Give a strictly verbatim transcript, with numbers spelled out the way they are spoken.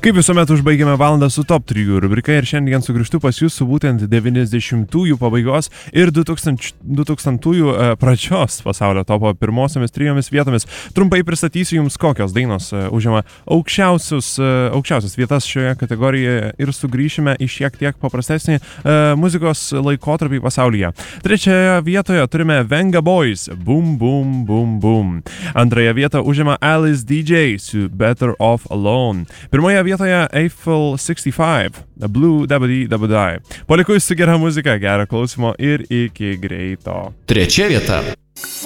Kaip visuomet užbaigėme valandą su top trijų rubrika ir šiandien sugrįžtu pas jūs su būtent devyniasdešimtųjų pabaigos ir dutūkstantųjų pradžios pasaulio topo pirmosiomis trijomis vietomis. Trumpai pristatysiu jums, kokios dainos užima aukščiausius, aukščiausias vietas šioje kategorijoje ir sugrįšime į šiek tiek paprastesnį muzikos laikotarpį pasaulyje. Trečioje vietoje turime Venga Boys, Boom Boom Boom Boom. Antrąją vietą užima Alice D J su Better Off Alone. Pirmoje vietoje Eiffel šešiasdešimt penki, Blue Dabadi Dabadai. Palikuoju su gera muzika, gero klausimo ir iki greito. Trečia vieta.